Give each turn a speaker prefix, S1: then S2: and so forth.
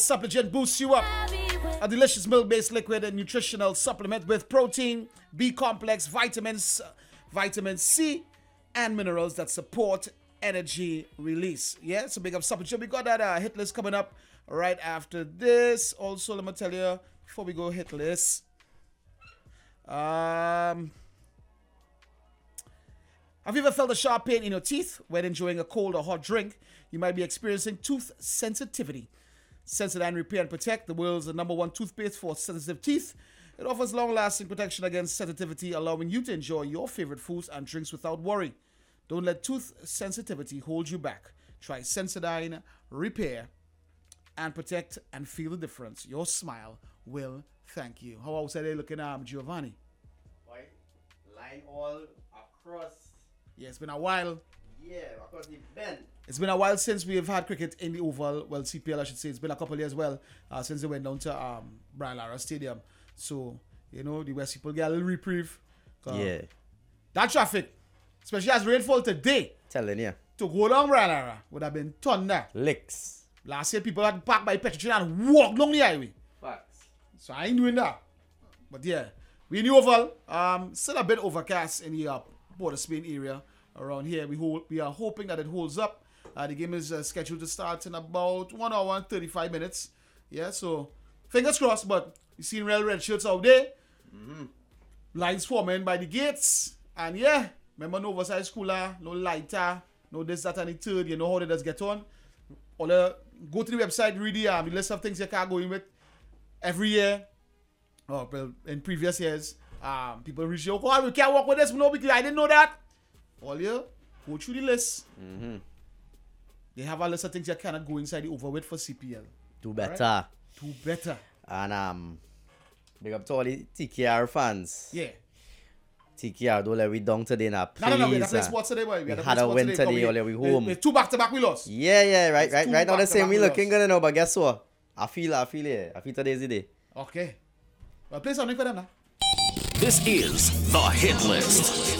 S1: Supplement boosts you up. A delicious milk-based liquid and nutritional supplement with protein, B complex, vitamins, vitamin C, and minerals that support energy release. Yeah, so big up supplement. We got that hit list coming up right after this. Also, let me tell you before we go hit list. Have you ever felt a sharp pain in your teeth when enjoying a cold or hot drink? You might be experiencing tooth sensitivity. Sensodyne Repair and Protect, the world's #1 toothpaste for sensitive teeth. It offers long-lasting protection against sensitivity, allowing you to enjoy your favorite foods and drinks without worry. Don't let tooth sensitivity hold you back. Try Sensodyne Repair and Protect and feel the difference. Your smile will thank you. How else are they looking, Giovanni?
S2: Right, line all across.
S1: Yeah, it's been a while.
S2: Yeah, across the bend.
S1: It's been a while since we have had cricket in the Oval. Well, CPL, I should say. It's been a couple of years, since they went down to Brian Lara Stadium. So, you know, the West people get a little reprieve.
S3: Yeah.
S1: That traffic, especially as rainfall today,
S3: Telling you.
S1: to go down Brian Lara would have been thunder.
S3: Licks.
S1: Last year, people had to park by Petrochin and walk down the highway.
S2: Facts.
S1: So I ain't doing that. But yeah, we in the Oval. Still a bit overcast in the Port of Spain area around here. We are hoping that it holds up. The game is scheduled to start in about 1 hour and 35 minutes. Yeah, so fingers crossed. But you seen real red shirts out there. Lines forming by the gates. And yeah, remember no oversized cooler, no lighter, no this, that, and the third. You know how they just get on. Or go to the website, read the list of things you can't go in with. Every year, well, in previous years, people reach out, oh, we can't work with this, no, because I didn't know that. All year, go through the list. They have a list of things you cannot go inside the Oval with for CPL.
S3: Do better.
S1: Right? Do better.
S3: And big up to all the TKR fans.
S1: Yeah.
S3: TKR, don't let we down today now. Please.
S1: No, we had to play sports today, boy.
S3: We had a win today, only we home.
S1: With 2 back-to-back we lost.
S3: Yeah, right now the same we looking
S1: lost.
S3: good now, but guess what? I feel it. I feel today's the day.
S1: Okay. Well, play something for them now.
S4: This is The Hit List.